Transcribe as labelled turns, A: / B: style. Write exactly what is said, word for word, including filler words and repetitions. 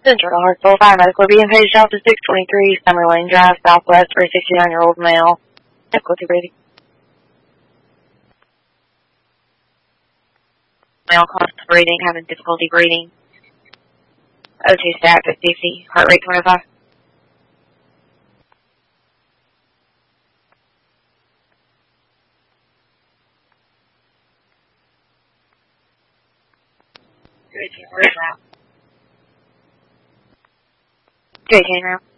A: Central to Hartsville Fire Medical being paged out to six twenty-three Summer Lane Drive, Southwest, for a sixty-nine-year-old male. Difficulty breathing. Male constant breathing, having difficulty breathing. O two stat fifty, heart rate twenty-five. Good, where's that? Good, now.